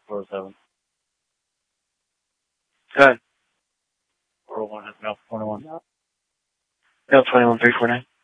407. Go ahead. 401 has mail 21. Mail 21 349.